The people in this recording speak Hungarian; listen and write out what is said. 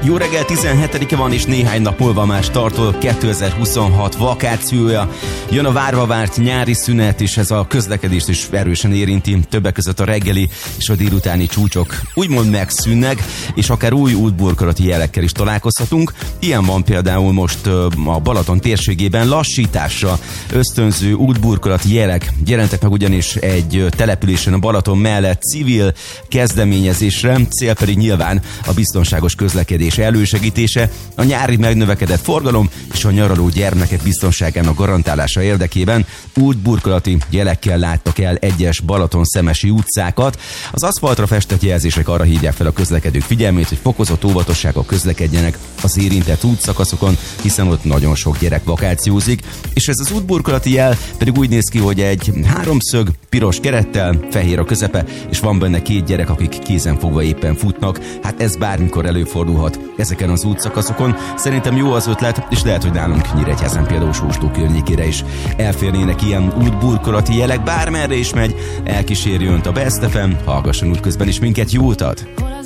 Jó reggel, 17-e van, és néhány nap múlva más tartol 2026 vakációja. Jön a várva várt nyári szünet, és ez a közlekedést is erősen érinti. Többek között a reggeli és a délutáni csúcsok úgymond megszűnnek, és akár új útburkolati jelekkel is találkozhatunk. Ilyen van például most a Balaton térségében lassításra ösztönző útburkolati jelek. Jelentek meg ugyanis egy településen a Balaton mellett civil kezdeményezésre, cél pedig nyilván a biztonságos közlekedés elősegítése, a nyári megnövekedett forgalom és a nyaraló gyermekek biztonságának garantálása érdekében útburkolati jelekkel láttak el egyes Balaton-szemesi utcákat. Az aszfaltra festett jelzések arra hívják fel a közlekedők figyelmét, hogy fokozott óvatossággal közlekedjenek az érintett útszakaszokon, hiszen ott nagyon sok gyerek vakációzik, és ez az útburkolati jel pedig úgy néz ki, hogy egy háromszög, piros kerettel, fehér a közepe, és van benne két gyerek, akik kézenfogva éppen futnak. Hát ez bármikor előfordulhat ezeken az útszakaszokon. Szerintem jó az ötlet, és lehet, hogy nálunk Nyíregyházán például Sóstó környékére is elférnének ilyen útburkolati jelek, bármerre is megy, elkíséri önt a Best FM, hallgasson útközben is minket, jó utat!